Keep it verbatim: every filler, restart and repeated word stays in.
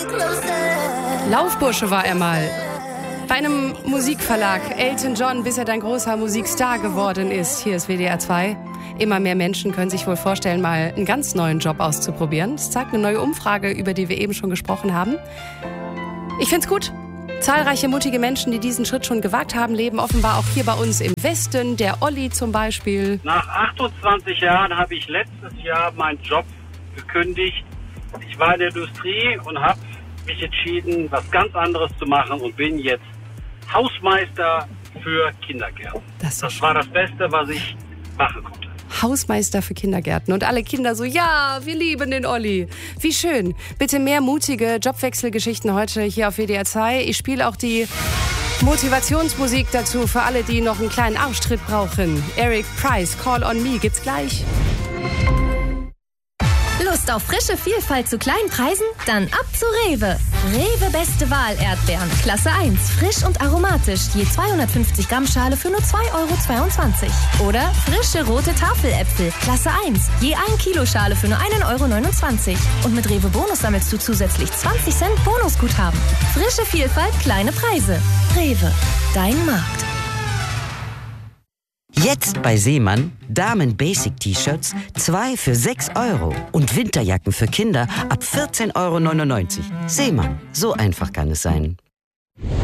Laufbursche war er mal. Bei einem Musikverlag, Elton John, bis er ein großer Musikstar geworden ist. Hier ist W D R zwei. Immer mehr Menschen können sich wohl vorstellen, mal einen ganz neuen Job auszuprobieren. Das zeigt eine neue Umfrage, über die wir eben schon gesprochen haben. Ich find's gut. Zahlreiche mutige Menschen, die diesen Schritt schon gewagt haben, leben offenbar auch hier bei uns im Westen. Der Olli zum Beispiel. Nach achtundzwanzig Jahren habe ich letztes Jahr meinen Job gekündigt. Ich war in der Industrie und habe mich entschieden, was ganz anderes zu machen und bin jetzt Hausmeister für Kindergärten. Das, das war das Beste, was ich machen konnte. Hausmeister für Kindergärten. Und alle Kinder so, ja, wir lieben den Olli. Wie schön. Bitte mehr mutige Jobwechselgeschichten heute hier auf W D R zwei. Ich spiele auch die Motivationsmusik dazu für alle, die noch einen kleinen Arschtritt brauchen. Eric Price, Call on Me, gibt's gleich. Lust auf frische Vielfalt zu kleinen Preisen? Dann ab zu Rewe. Rewe Beste Wahl Erdbeeren. Klasse eins. Frisch und aromatisch. Je zweihundertfünfzig Gramm Schale für nur zwei Euro zweiundzwanzig. Oder frische rote Tafeläpfel. Klasse eins. Je ein Kilo Schale für nur ein Euro neunundzwanzig. Und mit Rewe Bonus sammelst du zusätzlich zwanzig Cent Bonusguthaben. Frische Vielfalt, kleine Preise. Rewe. Dein Markt. Jetzt bei Seemann Damen-Basic-T-Shirts zwei für sechs Euro und Winterjacken für Kinder ab vierzehn Euro neunundneunzig. Seemann, so einfach kann es sein.